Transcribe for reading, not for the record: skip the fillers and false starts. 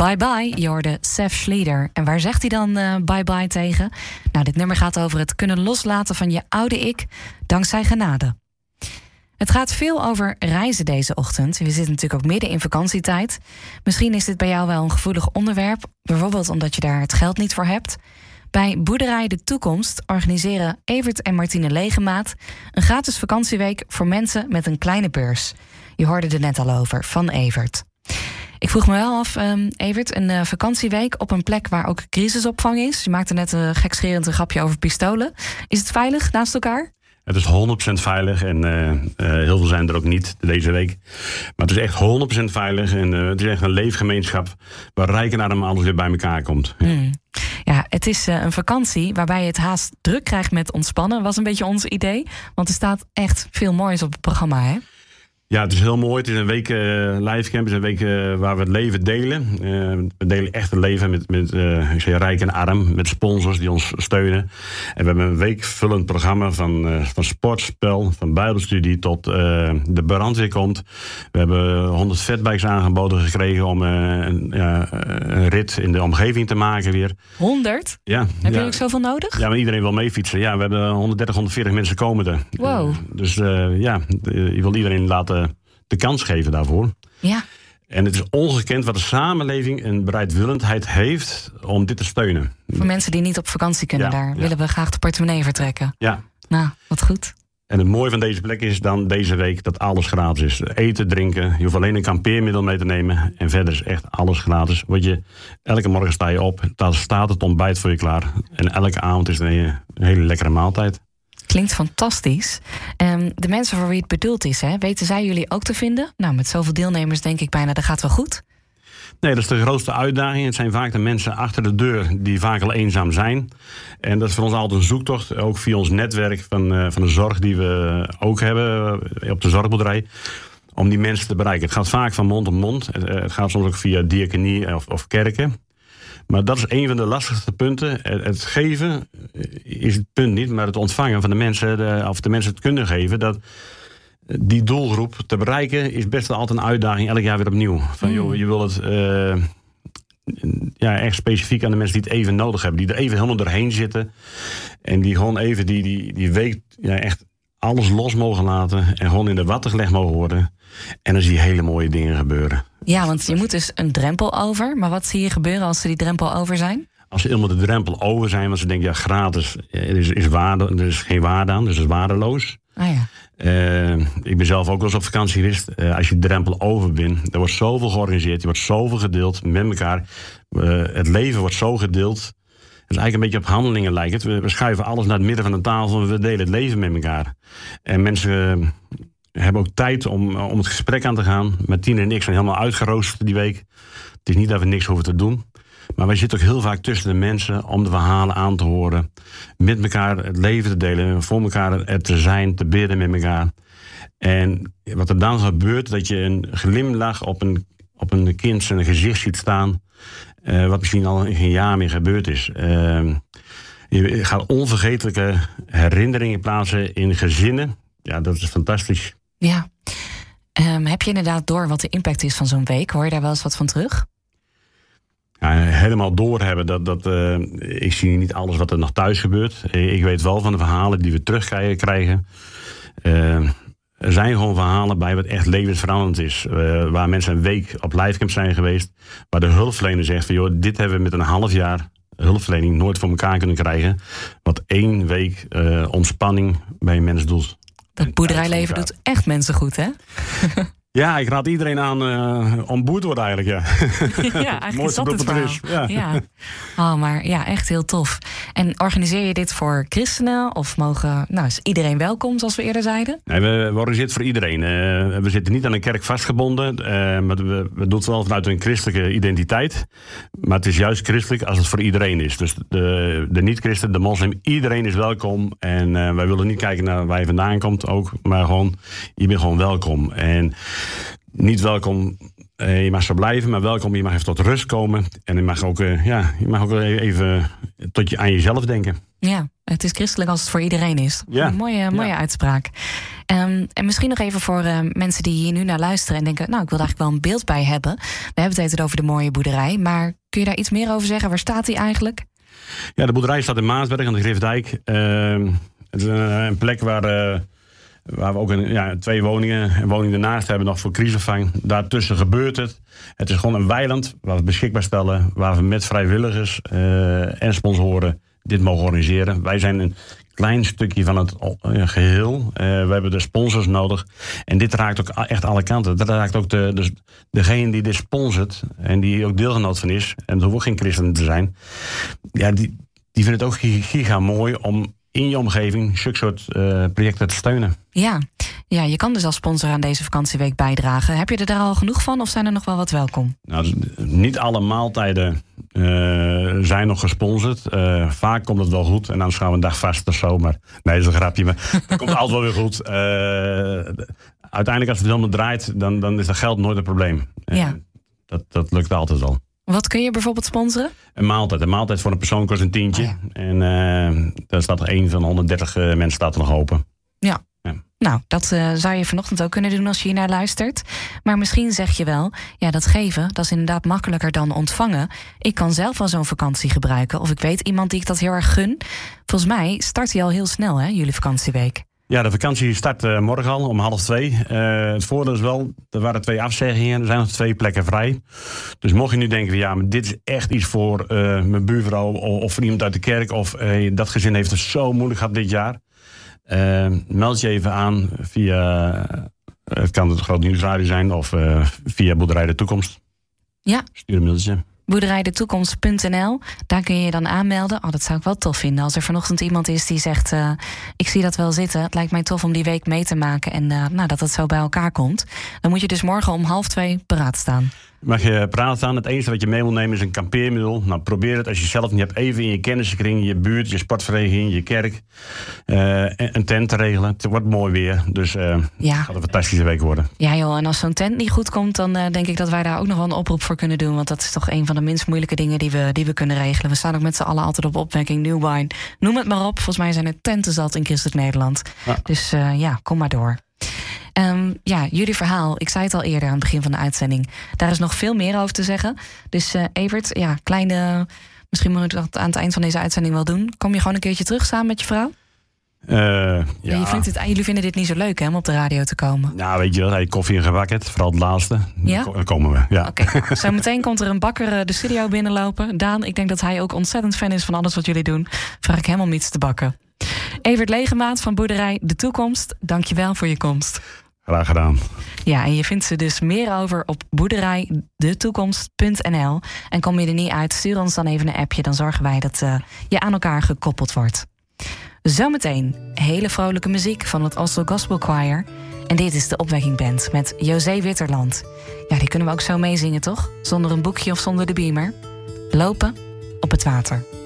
Bye Bye, je hoorde Sef Schlieder. En waar zegt hij dan bye bye tegen? Nou, dit nummer gaat over het kunnen loslaten van je oude ik, dankzij genade. Het gaat veel over reizen deze ochtend. We zitten natuurlijk ook midden in vakantietijd. Misschien is dit bij jou wel een gevoelig onderwerp, bijvoorbeeld omdat je daar het geld niet voor hebt. Bij Boerderij de Toekomst organiseren Evert en Martine Legemaat een gratis vakantieweek voor mensen met een kleine beurs. Je hoorde er net al over, van Evert. Ik vroeg me wel af, Evert, een vakantieweek op een plek waar ook crisisopvang is. Je maakte net gekscherend een grapje over pistolen. Is het veilig naast elkaar? Het is 100% veilig en heel veel zijn er ook niet deze week. Maar het is echt 100% veilig en het is echt een leefgemeenschap waar rijk en arm alles weer bij elkaar komt. Ja, het is een vakantie waarbij je het haast druk krijgt met ontspannen. Was een beetje ons idee, want er staat echt veel moois op het programma, hè? Ja, het is heel mooi. Het is een week livecamp. Het is een week waar we het leven delen. We delen echt het leven met ik zeg, rijk en arm. Met sponsors die ons steunen. En we hebben een weekvullend programma van sport, spel, van bijbelstudie tot de brandweer komt. We hebben 100 fatbikes aangeboden gekregen om een rit in de omgeving te maken weer. 100? Ja. Heb je ook zoveel nodig? Ja, maar iedereen wil mee fietsen. Ja, we hebben 130, 140 mensen komen er. Wow. Dus je wil iedereen laten de kans geven daarvoor. Ja. En het is ongekend wat de samenleving een bereidwillendheid heeft om dit te steunen. Voor mensen die niet op vakantie kunnen, willen we graag de portemonnee vertrekken. Ja. Nou, wat goed. En het mooie van deze plek is dan deze week dat alles gratis is. Eten, drinken, je hoeft alleen een kampeermiddel mee te nemen. En verder is echt alles gratis. Elke morgen sta je op, daar staat het ontbijt voor je klaar. En elke avond is een hele lekkere maaltijd. Klinkt fantastisch. De mensen voor wie het bedoeld is, weten zij jullie ook te vinden? Nou, met zoveel deelnemers denk ik bijna, dat gaat wel goed. Nee, dat is de grootste uitdaging. Het zijn vaak de mensen achter de deur die vaak al eenzaam zijn. En dat is voor ons altijd een zoektocht. Ook via ons netwerk van de zorg die we ook hebben op de zorgboerderij. Om die mensen te bereiken. Het gaat vaak van mond op mond. Het gaat soms ook via diaconie of kerken. Maar dat is een van de lastigste punten. Het geven is het punt niet, maar het ontvangen van de mensen, of de mensen het kunnen geven, dat die doelgroep te bereiken is best wel altijd een uitdaging, elk jaar weer opnieuw. Joh, je wil het echt specifiek aan de mensen die het even nodig hebben, die er even helemaal doorheen zitten en die gewoon even die week echt alles los mogen laten en gewoon in de watten gelegd mogen worden. En dan zie je hele mooie dingen gebeuren. Ja, want je moet dus een drempel over. Maar wat zie je gebeuren als ze die drempel over zijn? Als ze helemaal de drempel over zijn, want ze denken, gratis is waarde, er is geen waarde aan, dus het is waardeloos. Ah ja. Ik ben zelf ook wel eens op vakantie geweest. Als je de drempel over bent, er wordt zoveel georganiseerd, er wordt zoveel gedeeld met elkaar. Het leven wordt zo gedeeld. Het is eigenlijk een beetje op handelingen lijkt het. We schuiven alles naar het midden van de tafel en we delen het leven met elkaar. En mensen hebben ook tijd om het gesprek aan te gaan. Martine en ik zijn helemaal uitgeroosterd die week. Het is niet dat we niks hoeven te doen. Maar wij zitten ook heel vaak tussen de mensen om de verhalen aan te horen. Met elkaar het leven te delen. Voor elkaar er te zijn, te bidden met elkaar. En wat er dan gebeurt, dat je een glimlach op een kind zijn gezicht ziet staan. Wat misschien al geen jaar meer gebeurd is. Je gaat onvergetelijke herinneringen plaatsen in gezinnen. Ja, dat is fantastisch. Ja. Heb je inderdaad door wat de impact is van zo'n week? Hoor je daar wel eens wat van terug? Ja, helemaal doorhebben. Ik zie niet alles wat er nog thuis gebeurt. Ik weet wel van de verhalen die we terugkrijgen. Er zijn gewoon verhalen bij wat echt levensveranderend is. Waar mensen een week op livecamp zijn geweest. Waar de hulpverlener zegt van, joh, dit hebben we met een half jaar hulpverlening nooit voor elkaar kunnen krijgen. Wat 1 week ontspanning bij een mens doet. Dat boerderijleven doet echt mensen goed, hè? Ja, ik raad iedereen aan om boer te worden eigenlijk, ja. Ja, eigenlijk is dat het verhaal. Ja. Oh, maar ja, echt heel tof. En organiseer je dit voor christenen? Of is iedereen welkom, zoals we eerder zeiden? Nee, we organiseren het voor iedereen. We zitten niet aan een kerk vastgebonden. Maar we doen het wel vanuit een christelijke identiteit. Maar het is juist christelijk als het voor iedereen is. Dus de niet-christen, de moslim, iedereen is welkom. En wij willen niet kijken naar waar je vandaan komt ook. Maar gewoon, je bent gewoon welkom. En niet welkom Je mag zo blijven, maar welkom. Je mag even tot rust komen. En je mag ook even aan jezelf denken. Ja, het is christelijk als het voor iedereen is. Ja. Een mooie uitspraak. En misschien nog even voor mensen die hier nu naar luisteren en denken, nou, ik wil er eigenlijk wel een beeld bij hebben. We hebben het over de mooie boerderij, maar kun je daar iets meer over zeggen? Waar staat die eigenlijk? Ja, de boerderij staat in Maasberg aan de Griffdijk. Het is een plek waar we ook 2 woningen, een woning ernaast hebben nog voor crisisopvang. Daartussen gebeurt het. Het is gewoon een weiland waar we beschikbaar stellen, waar we met vrijwilligers en sponsoren dit mogen organiseren. Wij zijn een klein stukje van het geheel. We hebben de sponsors nodig. En dit raakt ook echt alle kanten. Dat raakt ook degene die dit sponsort en die ook deelgenoot van is. En dat hoeft ook geen christen te zijn. Ja, die vinden het ook giga mooi om in je omgeving zulke soort projecten te steunen. Ja, je kan dus als sponsor aan deze vakantieweek bijdragen. Heb je er daar al genoeg van of zijn er nog wel wat welkom? Nou, niet alle maaltijden zijn nog gesponsord. Vaak komt het wel goed en dan gaan we een dag vast of zo. Maar nee, dat is een grapje. Maar dat komt altijd wel weer goed. Uiteindelijk als het helemaal draait, dan is dat geld nooit een probleem. Ja. Dat lukt altijd wel. Wat kun je bijvoorbeeld sponsoren? Een maaltijd voor een persoon kost een tientje. Oh ja. En daar staat er 1 van 130 mensen staat er nog open. Ja. Nou, dat zou je vanochtend ook kunnen doen als je hier naar luistert. Maar misschien zeg je wel, dat geven, dat is inderdaad makkelijker dan ontvangen. Ik kan zelf wel zo'n vakantie gebruiken. Of ik weet iemand die ik dat heel erg gun. Volgens mij start die al heel snel, hè, jullie vakantieweek. Ja, de vakantie start morgen al om 1:30. Het voordeel is wel, er waren 2 afzeggingen. Er zijn nog 2 plekken vrij. Dus mocht je nu denken, maar dit is echt iets voor mijn buurvrouw of voor iemand uit de kerk. Of dat gezin heeft het zo moeilijk gehad dit jaar. Meld je even aan via, het kan het Groot Nieuwsradio zijn of via Boerderij de Toekomst. Ja. Stuur een mailtje. Boerderijdentoekomst.nl, daar kun je je dan aanmelden. Dat zou ik wel tof vinden. Als er vanochtend iemand is die zegt, ik zie dat wel zitten. Het lijkt mij tof om die week mee te maken. En dat het zo bij elkaar komt. Dan moet je dus morgen om 1:30 paraat staan. Mag je paraat staan. Het enige wat je mee wil nemen is een kampeermiddel. Nou, probeer het als je zelf niet hebt. Even in je kennissenkring, je buurt, je sportvereniging, je kerk. Een tent te regelen. Het wordt mooi weer. Dus het gaat een fantastische week worden. Ja joh, en als zo'n tent niet goed komt, dan denk ik dat wij daar ook nog wel een oproep voor kunnen doen. Want dat is toch een van de minst moeilijke dingen die we kunnen regelen. We staan ook met z'n allen altijd op opwekking, New Wine. Noem het maar op. Volgens mij zijn er tenten zat in Christelijk Nederland. Ja. Dus kom maar door. Jullie verhaal, ik zei het al eerder aan het begin van de uitzending. Daar is nog veel meer over te zeggen. Dus Evert, misschien moet ik dat aan het eind van deze uitzending wel doen. Kom je gewoon een keertje terug samen met je vrouw? Jullie vinden dit niet zo leuk, hè, om op de radio te komen? Nou, weet je wel, hij koffie en gebakket, vooral het laatste. Ja? Dan komen we, ja. Oké. Zo meteen komt er een bakker de studio binnenlopen. Daan, ik denk dat hij ook ontzettend fan is van alles wat jullie doen. Vraag ik hem om iets te bakken. Evert Legemaat van Boerderij De Toekomst, dankjewel voor je komst. Graag gedaan. Ja, en je vindt ze dus meer over op boerderijdentoekomst.nl. En kom je er niet uit, stuur ons dan even een appje. Dan zorgen wij dat je aan elkaar gekoppeld wordt. Zometeen hele vrolijke muziek van het Oslo Gospel Choir. En dit is de Opwekking Band met José Witterland. Ja, die kunnen we ook zo meezingen, toch? Zonder een boekje of zonder de beamer. Lopen op het water.